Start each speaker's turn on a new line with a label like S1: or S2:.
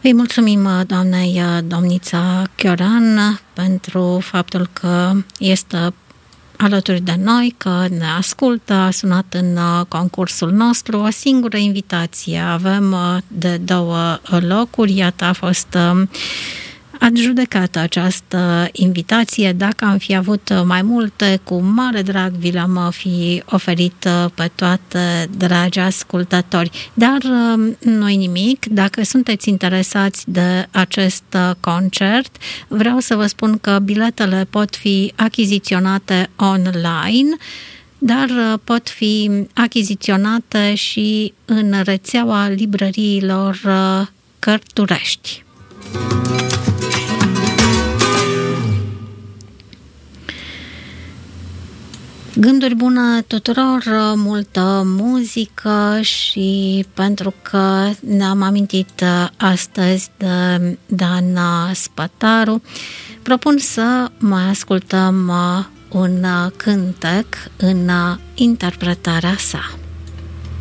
S1: Îi mulțumim doamnei Domnița Chioran pentru faptul că este alături de noi, că ne ascultă, a sunat în concursul nostru. O singură invitație avem de 2 locuri, iată a fost adjudecată această invitație. Dacă am fi avut mai multe, cu mare drag vi le-am fi oferit pe toate, dragi ascultători. Dar nu-i nimic. Dacă sunteți interesați de acest concert, vreau să vă spun că biletele pot fi achiziționate online, dar pot fi achiziționate și în rețeaua librăriilor Cărturești. Gânduri bune tuturor, multă muzică și pentru că ne-am amintit astăzi de Dan Spătaru, propun să mai ascultăm un cântec în interpretarea sa.